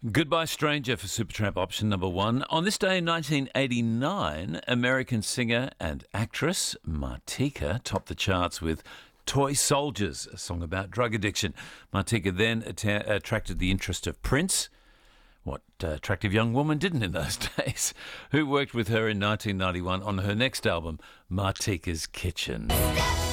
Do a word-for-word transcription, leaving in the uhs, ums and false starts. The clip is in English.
Goodbye Stranger for Supertramp option number one. On this day in nineteen eighty-nine, American singer and actress Martika topped the charts with Toy Soldiers, a song about drug addiction. Martika then att- attracted the interest of Prince. What uh, attractive young woman didn't in those days? Who worked with her in nineteen ninety-one on her next album, Martika's Kitchen.